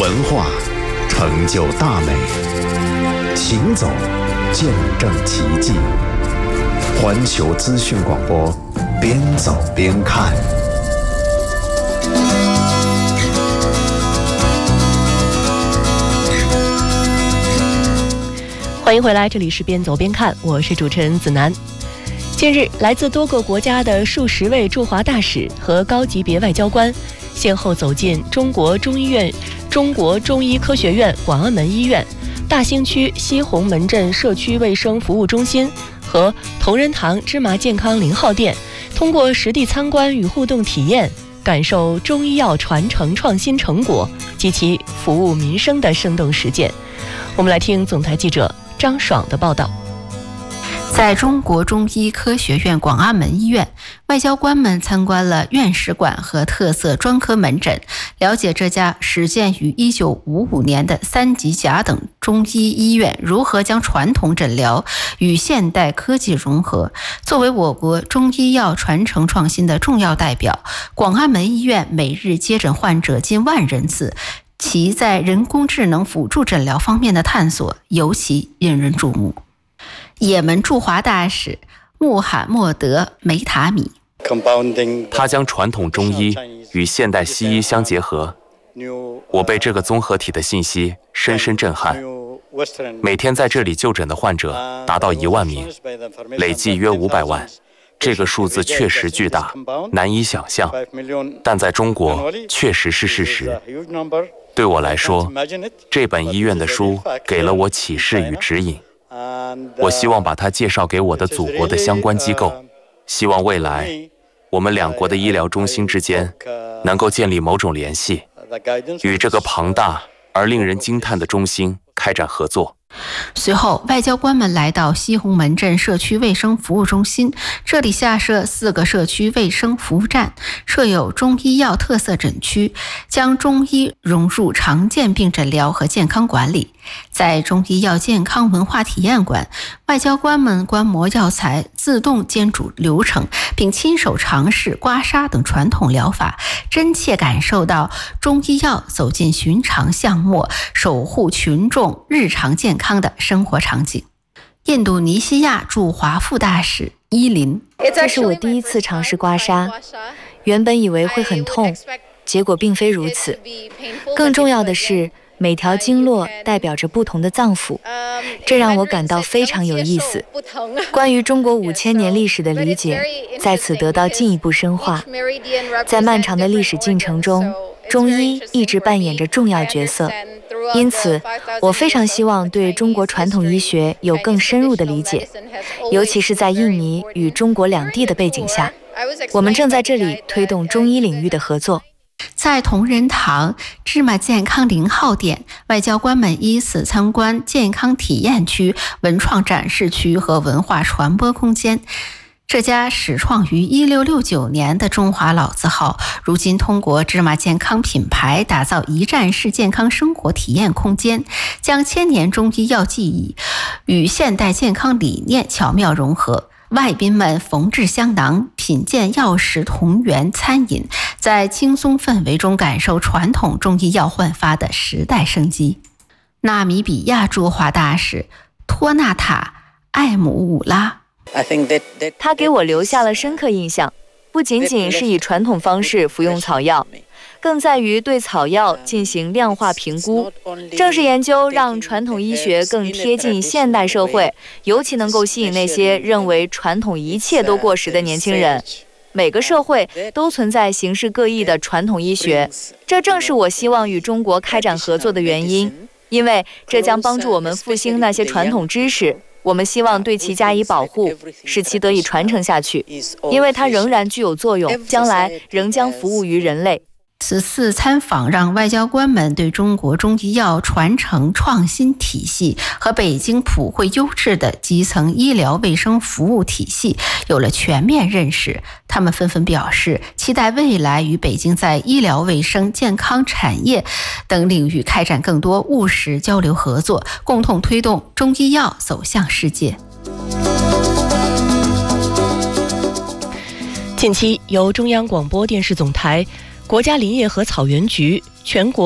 文化成就大美，行走见证奇迹。环球资讯广播，边走边看。 欢迎回来，这里是边走边看，我是主持人子楠。近日，来自多个国家的数十位驻华大使和高级别外交官，先后走进中国中医科学院广安门医院、大兴区西红门镇社区卫生服务中心和同仁堂芝麻健康0号店，通过实地参观与互动体验，感受中医药传承创新成果及其服务民生的生动实践。我们来听总台记者张爽的报道。 在中国中医科学院广安门医院，外交官们参观了院史馆和特色专科门诊，了解这家始建于1955年的3级甲等中医医院如何将传统诊疗与现代科技融合。作为我国中医药传承创新的重要代表，广安门医院每日接诊患者近万人次，其在人工智能辅助诊疗方面的探索尤其引人注目。也门驻华大使穆罕默德·梅塔米， 他将传统中医与现代西医相结合，我被这个综合体的信息深深震撼。每天在这里就诊的患者达到1万名，累计约500万，这个数字确实巨大，难以想象，但在中国确实是事实。对我来说，这本医院的书给了我启示与指引，我希望把它介绍给我的祖国的相关机构，希望未来我们两国的医疗中心之间能够建立某种联系，与这个庞大而令人惊叹的中心开展合作。 随后，外交官们来到西红门镇社区卫生服务中心，这里下设4个社区卫生服务站，设有中医药特色诊区，将中医融入常见病诊疗和健康管理。在中医药健康文化体验馆，外交官们观摩药材自动煎煮流程，并亲手尝试刮痧等传统疗法，真切感受到中医药走进寻常巷陌，守护群众日常健康的生活场景。印度尼西亚驻华副大使伊林， 这是我第一次尝试刮痧，原本以为会很痛，结果并非如此。更重要的是，每条经络代表着不同的脏腑，这让我感到非常有意思。关于中国5000年历史的理解在此得到进一步深化。在漫长的历史进程中，中医一直扮演着重要角色，因此我非常希望对中国传统医学有更深入的理解，尤其是在印尼与中国两地的背景下，我们正在这里推动中医领域的合作。 在同仁堂芝麻健康0号店，外交官们依次参观健康体验区、文创展示区和文化传播空间。这家始创于1669年的中华老字号，如今通过芝麻健康品牌打造一站式健康生活体验空间，将千年中医药技艺与现代健康理念巧妙融合。外宾们缝制香囊，品鉴药食同源餐饮，在轻松氛围中感受传统中医药焕发的时代生机。纳米比亚驻华大使托纳塔·艾姆伍拉， 他给我留下了深刻印象，不仅仅是以传统方式服用草药，更在于对草药进行量化评估。正是研究让传统医学更贴近现代社会，尤其能够吸引那些认为传统一切都过时的年轻人。每个社会都存在形式各异的传统医学，这正是我希望与中国开展合作的原因，因为这将帮助我们复兴那些传统知识。我们希望对其加以保护，使其得以传承下去，因为它仍然具有作用，将来仍将服务于人类。 此次参访让外交官们对中国中医药传承创新体系和北京普惠优质的基层医疗卫生服务体系有了全面认识。他们纷纷表示，期待未来与北京在医疗卫生、健康产业等领域开展更多务实交流合作，共同推动中医药走向世界。 近期，由中央广播电视总台、国家林业和草原局、全国